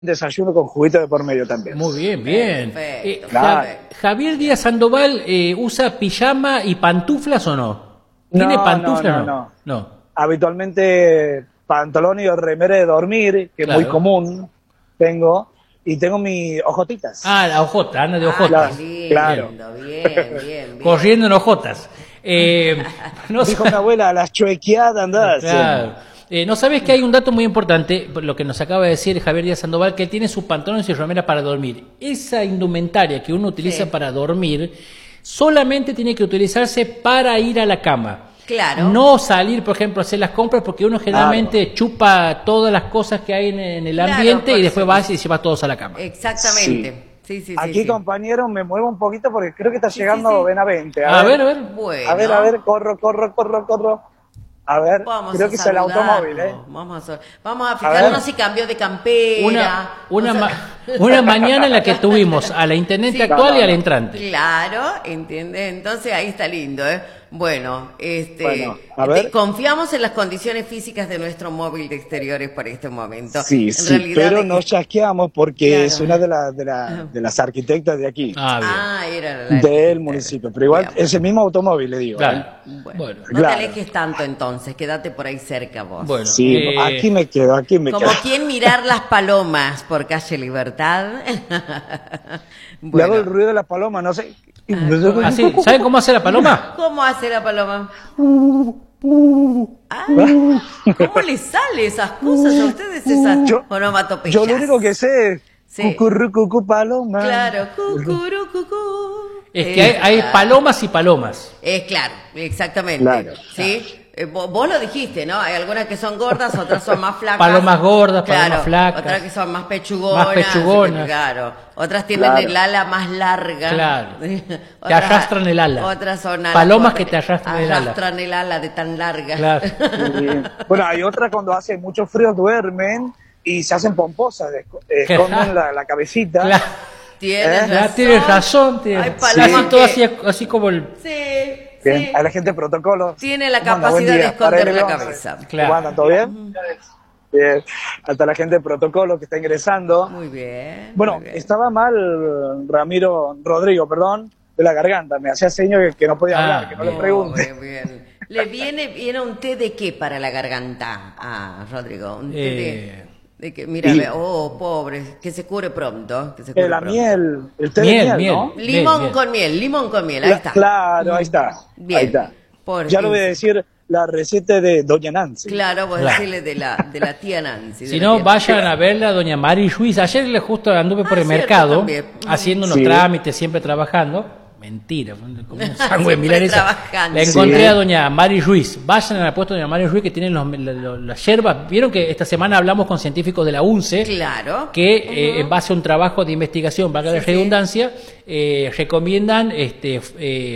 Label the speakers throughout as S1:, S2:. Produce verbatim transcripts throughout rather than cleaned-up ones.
S1: desayuno con juguito de por medio también.
S2: Muy bien, bien.
S3: Perfecto,
S2: Eh,
S1: claro.
S2: Ja- Javier Díaz Sandoval eh, ¿usa pijama y pantuflas o no? ¿Tiene
S1: No,
S2: pantuflas
S1: no,
S2: o
S1: no,
S2: no? No.
S1: Habitualmente pantalón y remera de dormir, que
S2: Claro.
S1: es muy común, tengo, y tengo mis ojotitas.
S2: Ah, la ojota, anda de
S3: Ah,
S2: ojotas.
S3: qué lindo,
S1: Claro.
S3: bien, bien, bien.
S2: Corriendo en ojotas. Eh, no
S1: Dijo
S2: sa-
S1: mi abuela, las chuequeadas andás
S2: Claro. Eh, no sabes que hay un dato muy importante, lo que nos acaba de decir Javier Díaz Sandoval, que él tiene sus pantalones y remeras para dormir. Esa indumentaria que uno utiliza
S3: Sí.
S2: para dormir solamente tiene que utilizarse para ir a la cama.
S3: Claro.
S2: No salir, por ejemplo, a hacer las compras, porque uno generalmente chupa todas las cosas que hay en, en el
S3: Claro,
S2: ambiente
S3: por
S2: y después
S3: eso.
S2: vas y se va todos a la cama.
S3: Exactamente. Sí, sí, sí.
S1: Aquí,
S3: sí.
S1: compañero, me muevo un poquito porque creo que está llegando
S3: sí, sí.
S1: Benavente.
S2: A ver, a ver.
S3: Bueno.
S1: A ver, a ver, corro, corro, corro, corro. A ver,
S3: Vamos
S1: creo
S3: a
S1: que es el
S3: saludarlo.
S1: automóvil, ¿eh?
S3: Vamos a, vamos a
S1: ver.
S3: fijarnos si cambió de campera.
S2: Una, una,
S3: O sea-
S2: ma- una mañana en la que tuvimos a la intendente
S3: Sí.
S2: actual
S1: No, no,
S2: y al
S1: no.
S2: entrante.
S3: Claro, ¿entiende? Entonces ahí está lindo, ¿eh? Bueno, este,
S1: Bueno, a
S3: te-
S1: ver.
S3: confiamos en las condiciones físicas de nuestro móvil de exteriores para este momento.
S1: Sí,
S3: En
S1: sí,
S3: realidad
S1: pero
S3: de
S1: no
S3: que-
S1: chasqueamos porque
S3: Claro.
S1: es una de, la- de, la- de las arquitectas de aquí,
S2: Ah, bien.
S3: Ah, era la
S1: del
S3: arquitecta.
S1: municipio. Pero igual
S3: Bien.
S1: es el mismo automóvil, le digo.
S2: Claro.
S1: ¿eh?
S3: Bueno,
S2: Bueno.
S3: no
S1: Claro.
S3: te alejes tanto entonces, quédate por ahí cerca vos.
S2: Bueno,
S1: Sí,
S2: eh,
S1: aquí me quedo, aquí me
S3: Como
S1: quedo.
S3: quien mirar las palomas por calle Libertad.
S1: Le hago el
S3: Bueno,
S1: ruido de la paloma, no sé.
S2: así, ¿saben cómo hace la paloma?
S3: ¿cómo hace la paloma? Ah, ¿cómo le sale esas cosas a ustedes, esas
S1: Yo-
S3: onomatopeyas?
S1: Yo lo único que sé es
S3: Sí.
S1: cucurrucucu paloma.
S3: Claro, cucurú, cucú.
S2: Es que hay, hay
S3: Exacto.
S2: palomas y palomas.
S3: Es claro, exactamente.
S1: Claro.
S3: ¿Sí? Eh, vo- vos lo dijiste, ¿no? Hay algunas que son gordas, otras son más flacas.
S2: Palomas gordas, palomas
S3: Claro,
S2: flacas.
S3: otras que son más pechugonas.
S2: Más pechugonas.
S3: así que, claro. Otras tienen
S1: Claro.
S3: el ala más larga.
S2: Claro.
S3: Otras-
S2: Te arrastran el ala.
S3: Otras son alas
S2: Palomas
S3: cortas,
S2: que te arrastran el ala.
S3: Arrastran el ala de tan larga.
S2: Claro.
S1: Sí. Bueno, hay otras cuando hace mucho frío duermen y se hacen pomposas, de- eh, esconden la, la cabecita.
S2: Claro.
S3: Tienes
S1: ¿Eh?
S3: razón.
S2: Ya tienes razón. Tienes,
S3: Hay palomas
S2: así, todo
S3: que-
S2: así, así como el...
S3: Sí,
S1: Bien,
S3: sí.
S1: hay la gente de protocolo.
S3: Tiene la
S1: ¿Cómo anda? Buen
S3: capacidad de
S1: día.
S3: esconder
S1: Para
S3: la
S1: el once.
S3: cabeza.
S2: Claro.
S1: ¿Cómo andan? ¿Todo bien? Bien. Hasta la gente de protocolo que está ingresando.
S3: Muy bien.
S1: Bueno,
S3: muy bien.
S1: estaba mal Ramiro, Rodrigo, perdón, de la garganta. Me hacía señas que, que no podía
S2: Ah,
S1: hablar, que no le
S2: bien.
S1: pregunte.
S3: Muy bien. ¿Le viene, viene un té de qué para la garganta a Rodrigo? Un té de,
S2: Eh,
S3: de que, mira,
S1: y-
S3: ve- oh, pobre, que se cure pronto. Que se cure
S1: Eh, la
S3: pronto.
S1: miel, el té
S2: Miel,
S1: de miel,
S2: miel.
S1: ¿no?
S3: Limón
S2: Bien, bien.
S3: con miel, limón con miel, ahí
S1: La-
S3: está.
S1: Claro, ahí está.
S3: Bien.
S1: Ahí está.
S3: Por
S1: Ya lo voy a
S3: quince.
S1: decir la receta de Doña Nancy.
S3: Claro, vos
S2: Claro.
S3: decirle de la, de la tía Nancy. de
S2: Si
S3: la
S2: no,
S3: tía-
S2: vayan a verla a doña Mari Ruiz. Ayer le justo anduve por
S3: Ah,
S2: el
S3: cierto,
S2: mercado,
S3: también.
S2: haciendo unos
S1: Sí.
S2: trámites, siempre trabajando. Mentira, como un sangue
S3: Siempre
S2: milanesa.
S3: trabajando.
S2: La encontré
S1: Sí.
S2: a doña Mari Ruiz. Vayan a la puesta de doña Mari Ruiz que tienen los, la- la- las yerbas. Vieron que esta semana hablamos con científicos de la UNCE.
S3: Claro.
S2: Que eh, en base a un trabajo de investigación, valga la
S3: Sí, sí.
S2: redundancia, eh, recomiendan este, f- eh,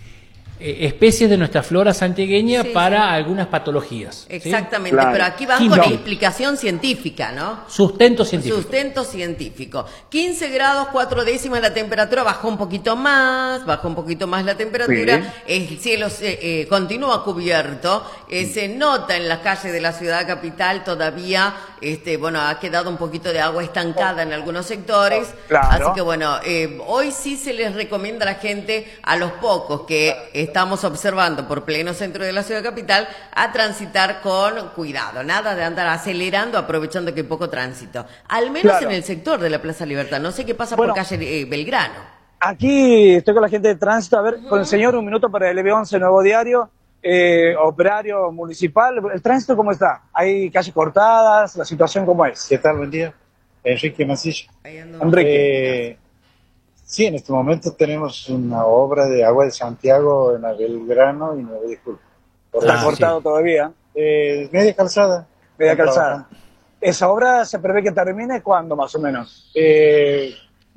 S2: eh, especies de nuestra flora santiagueña
S3: Sí,
S2: para
S3: sí.
S2: algunas patologías. ¿sí?
S3: Exactamente,
S1: Claro.
S3: pero aquí van
S2: Quince.
S3: con explicación científica, ¿no?
S2: Sustento científico.
S3: Sustento científico. quince grados, cuatro décimas la temperatura, bajó un poquito más, bajó un poquito más la temperatura, el cielo se, eh, continúa cubierto, eh, se nota en las calles de la ciudad capital todavía, este, bueno, ha quedado un poquito de agua estancada en algunos sectores,
S1: Claro.
S3: así que bueno, eh, hoy sí se les recomienda a la gente, a los pocos que estamos observando por pleno centro de la ciudad capital, a transitar con cuidado, nada de andar acelerando aprovechando que hay poco tránsito, al menos
S1: Claro.
S3: en el sector de la Plaza Libertad, no sé qué pasa
S1: Bueno.
S3: por calle eh, Belgrano.
S1: Aquí estoy con la gente de tránsito. A ver, con el señor, un minuto para el L B once Nuevo Diario. Eh, operario municipal. ¿El tránsito cómo está? ¿Hay calles cortadas? ¿La situación cómo es?
S4: ¿Qué tal? Buen día. Enrique Masilla.
S3: Ahí ando.
S1: Enrique.
S4: Eh, sí, en este momento tenemos una obra de agua de Santiago en la Belgrano y nueve de julio. Por
S1: Está
S2: Ah,
S1: cortado
S2: sí.
S1: todavía.
S4: Eh, media calzada.
S1: Media
S4: Están
S1: calzada.
S4: trabajando.
S1: ¿Esa obra se prevé que termine cuándo, más o menos?
S4: Eh,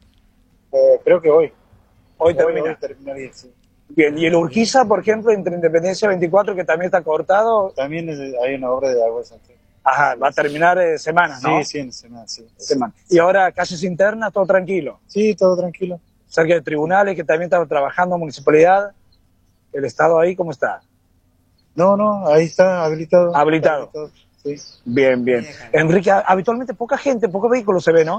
S4: eh, creo que hoy.
S1: Hoy termina.
S4: Hoy terminaría, sí.
S1: Bien, y el Urquiza, por ejemplo, entre Independencia veinticuatro, que también está cortado,
S4: También es- hay una obra de agua de Santiago.
S1: ajá, va a terminar eh, semanas, ¿no?
S4: Sí, sí, en semana, sí.
S1: Semana. Y ahora, calles internas, todo tranquilo.
S4: Sí, todo tranquilo.
S1: Cerca de tribunales, que también está trabajando municipalidad. ¿El Estado ahí cómo está?
S4: No, no, ahí está habilitado.
S1: Habilitado.
S4: Está Sí.
S1: Bien, bien. Enrique, habitualmente poca gente, pocos vehículos se ve, ¿no?